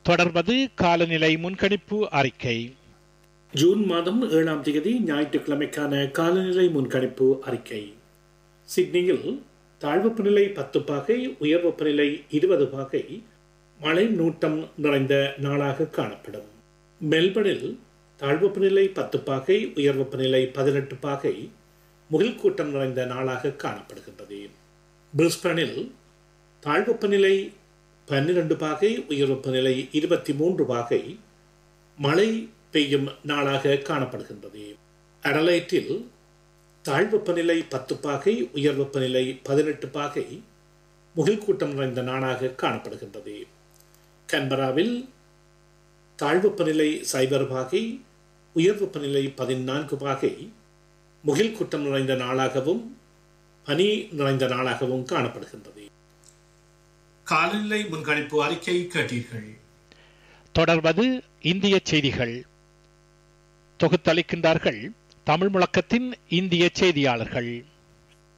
தொடர்வது காலநிலை முன்கணிப்பு அறிக்கை. ஜூன் மாதம் 7ஆம் தேதி ஞாயிற்றுக்கிழமைக்கான காலநிலை முன்கணிப்பு அறிக்கை. சிட்னியில் தாழ்வெப்பநிலை 10 பாகை, உயர் வெப்பநிலை 20 பாகை, மழை நூட்டம் நிறைந்த நாளாக காணப்படும். மெல்பர்னில் தாழ்வெப்பநிலை 10 பாகை, உயர் வெப்பநிலை 18 பாகை, முகில் கூட்டம் நிறைந்த நாளாக காணப்படுகின்றது. பிரிஸ்பனில் தாழ்வெப்பநிலை 12 பாகை, உயர் வெப்பநிலை 23 பாகை, மழை பெய்யும் நாளாக காணப்படுகின்றது. அடலைட்டில் தாழ்வெப்பநிலை 10 பாகை, உயர் வெப்பநிலை 18 பாகை, முகில் கூட்டம் நிறைந்த நாளாக காணப்படுகின்றது. கன்பராவில் தாழ்வெப்பநிலை 0 பாகை, உயர் வெப்பநிலை 14 பாகை, முகில் கூட்டம் நிறைந்த நாளாகவும் பனி நிறைந்த நாளாகவும் காணப்படுகின்றது. காலநிலை முன்கணிப்பு அறிக்கை கேட்டீர்கள். தொடர்வது இந்திய செய்திகள். தொகுத்தளிக்கின்றார்கள் தமிழ் முழக்கத்தின் இந்திய செய்தியாளர்கள்.